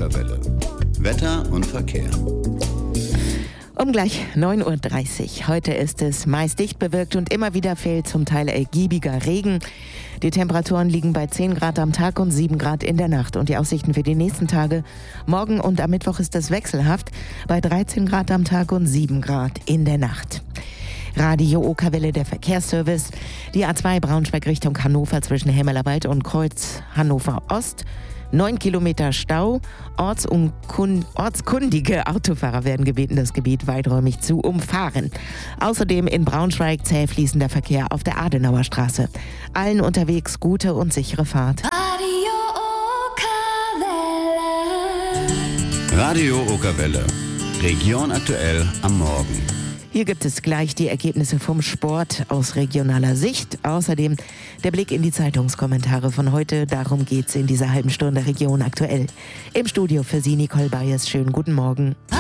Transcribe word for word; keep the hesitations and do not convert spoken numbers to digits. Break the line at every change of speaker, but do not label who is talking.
Okerwelle. Wetter und Verkehr.
Um gleich neun Uhr dreißig. Heute ist es meist dicht bewölkt und immer wieder fällt zum Teil ergiebiger Regen. Die Temperaturen liegen bei zehn Grad am Tag und sieben Grad in der Nacht. Und die Aussichten für die nächsten Tage: morgen und am Mittwoch ist es wechselhaft bei dreizehn Grad am Tag und sieben Grad in der Nacht. Radio Okerwelle, der Verkehrsservice. Die A zwei Braunschweig Richtung Hannover zwischen Hämmerlerwald und Kreuz Hannover Ost. Neun Kilometer Stau. Ortsunkun- ortskundige Autofahrer werden gebeten, das Gebiet weiträumig zu umfahren. Außerdem in Braunschweig zäh fließender Verkehr auf der Adenauer Straße. Allen unterwegs gute und sichere Fahrt.
Radio Okerwelle.
Radio Okerwelle. Region aktuell am Morgen.
Hier gibt es gleich die Ergebnisse vom Sport aus regionaler Sicht. Außerdem der Blick in die Zeitungskommentare von heute. Darum geht's in dieser halben Stunde Region aktuell. Im Studio für Sie Nicole Bayers. Schönen guten Morgen.